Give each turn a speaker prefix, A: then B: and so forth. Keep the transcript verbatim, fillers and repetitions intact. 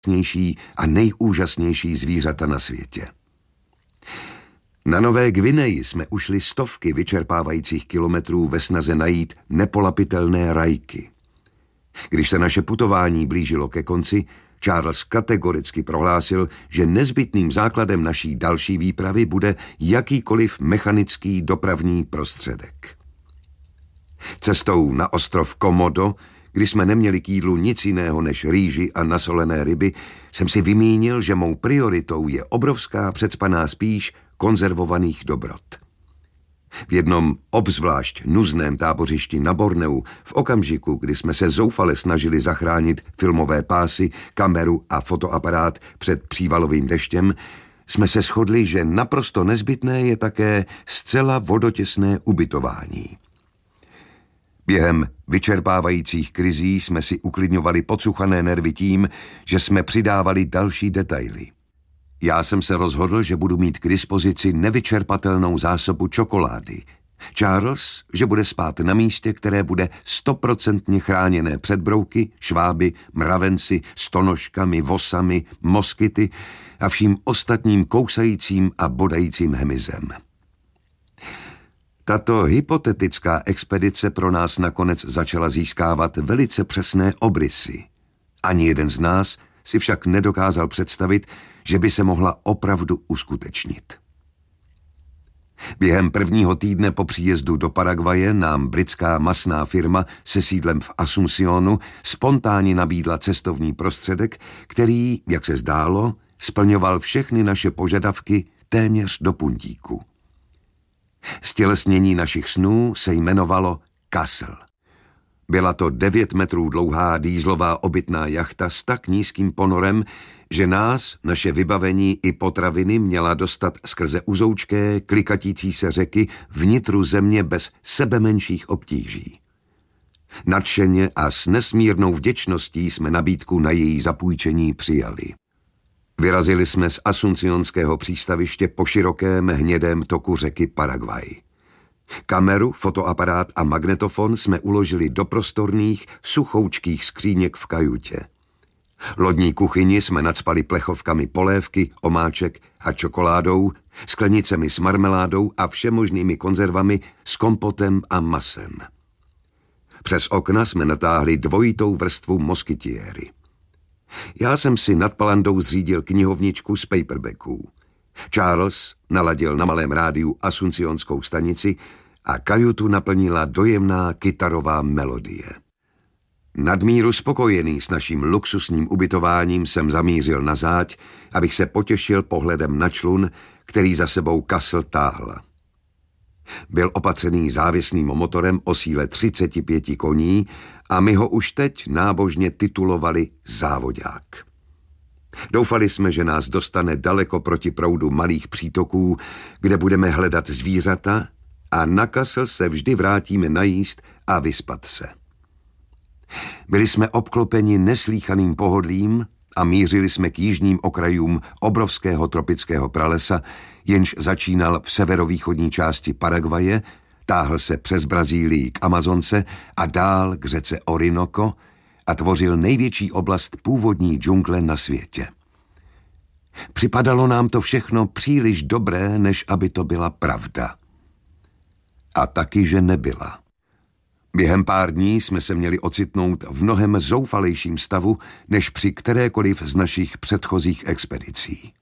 A: nejúžasnější a nejúžasnější zvířata na světě. Na Nové Gvineji jsme ušli stovky vyčerpávajících kilometrů ve snaze najít nepolapitelné rajky. Když se naše putování blížilo ke konci, Charles kategoricky prohlásil, že nezbytným základem naší další výpravy bude jakýkoliv mechanický dopravní prostředek. Cestou na ostrov Komodo, kdy jsme neměli k jídlu nic jiného než rýži a nasolené ryby, jsem si vymínil, že mou prioritou je obrovská předspaná spíš konzervovaných dobrot. V jednom obzvlášť nuzném tábořišti na Borneu, v okamžiku, kdy jsme se zoufale snažili zachránit filmové pásy, kameru a fotoaparát před přívalovým deštěm, jsme se shodli, že naprosto nezbytné je také zcela vodotěsné ubytování. Během vyčerpávajících krizí jsme si uklidňovali pocuchané nervy tím, že jsme přidávali další detaily. Já jsem se rozhodl, že budu mít k dispozici nevyčerpatelnou zásobu čokolády. Charles, že bude spát na místě, které bude stoprocentně chráněné před brouky, šváby, mravenci, stonožkami, vosami, moskyty a vším ostatním kousajícím a bodajícím hmyzem. Tato hypotetická expedice pro nás nakonec začala získávat velice přesné obrysy. Ani jeden z nás si však nedokázal představit, že by se mohla opravdu uskutečnit. Během prvního týdne po příjezdu do Paraguaje nám britská masná firma se sídlem v Asuncionu spontánně nabídla cestovní prostředek, který, jak se zdálo, splňoval všechny naše požadavky téměř do puntíku. Stělesnění našich snů se jmenovalo Castle. Byla to devět metrů dlouhá dýzlová obytná jachta s tak nízkým ponorem, že nás, naše vybavení i potraviny měla dostat skrze uzoučké, klikatící se řeky vnitru země bez sebemenších obtíží. Nadšeně a s nesmírnou vděčností jsme nabídku na její zapůjčení přijali. Vyrazili jsme z Asuncionského přístaviště po širokém hnědém toku řeky Paraguay. Kameru, fotoaparát a magnetofon jsme uložili do prostorných, suchoučkých skříněk v kajutě. Lodní kuchyni jsme nacpali plechovkami polévky, omáček a čokoládou, sklenicemi s marmeládou a všemožnými konzervami s kompotem a masem. Přes okna jsme natáhli dvojitou vrstvu moskytiéry. Já jsem si nad palandou zřídil knihovničku z paperbacků. Charles naladil na malém rádiu asuncionskou stanici a kajutu naplnila dojemná kytarová melodie. Nadmíru spokojený s naším luxusním ubytováním jsem zamířil na záď, abych se potěšil pohledem na člun, který za sebou Castle táhl. Byl opatřený závěsným motorem o síle třicet pět koní a my ho už teď nábožně titulovali závodák. Doufali jsme, že nás dostane daleko proti proudu malých přítoků, kde budeme hledat zvířata a na Castle se vždy vrátíme najíst a vyspat se. Byli jsme obklopeni neslýchaným pohodlím a mířili jsme k jižním okrajům obrovského tropického pralesa, jenž začínal v severovýchodní části Paraguaje, táhl se přes Brazílii k Amazonce a dál k řece Orinoco a tvořil největší oblast původní džungle na světě. Připadalo nám to všechno příliš dobré, než aby to byla pravda. A taky, že nebyla. Během pár dní jsme se měli ocitnout v mnohem zoufalejším stavu, než při kterékoliv z našich předchozích expedicí.